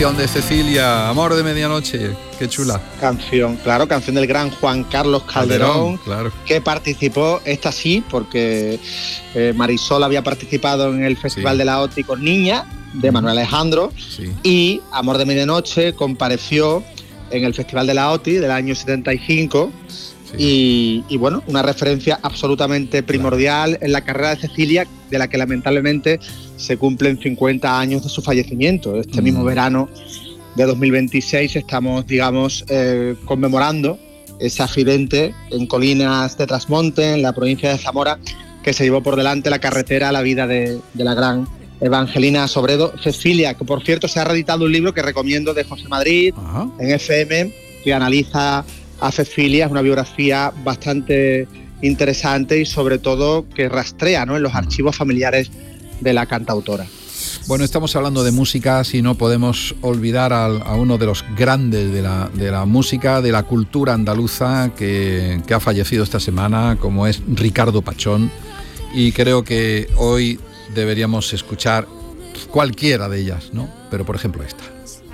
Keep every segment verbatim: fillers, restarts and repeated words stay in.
De Cecilia, Amor de Medianoche, qué chula. Canción, claro, canción del gran Juan Carlos Calderón, Calderón, claro. Que participó, esta sí, porque eh, Marisol había participado en el Festival Sí. de la OTI con Niña, de Manuel Alejandro, Sí. y Amor de Medianoche compareció en el Festival de la OTI del año setenta y cinco, Sí. y, y bueno, una referencia absolutamente primordial en la carrera de Cecilia, de la que lamentablemente se cumplen cincuenta años de su fallecimiento. Este Mm. mismo verano de dos mil veintiséis estamos, digamos, eh, conmemorando ese accidente en Colinas de Trasmonte, en la provincia de Zamora, que se llevó por delante la carretera a la vida de, de la gran Evangelina Sobredo. Cecilia, que por cierto se ha reeditado un libro que recomiendo, de José Madrid, Ajá. en F M, que analiza a Cecilia. Es una biografía bastante interesante y sobre todo que rastrea, ¿no?, en los archivos familiares de la cantautora. Bueno, estamos hablando de música, y no podemos olvidar al, a uno de los grandes de la, de la música, de la cultura andaluza, que, que ha fallecido esta semana, como es Ricardo Pachón, y creo que hoy deberíamos escuchar cualquiera de ellas, ¿no? Pero por ejemplo esta.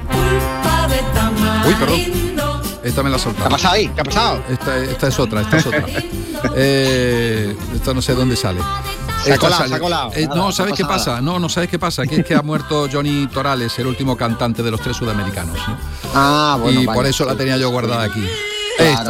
Uy, perdón. Esta me la ha soltado. ¿Qué ha pasado ahí? ¿Qué ha pasado? Esta, esta es otra, esta es otra. eh, esta no sé dónde sale. Se ha Esta colado, sale- se ha colado. Eh, Nada, no, no ¿sabes qué pasa pasa? nada. No, no sabes qué pasa, que es que ha muerto Johnny Torales, el último cantante de los Tres Sudamericanos, ¿no? Ah, bueno, y vale. por eso la tenía yo guardada aquí. Claro. Esta.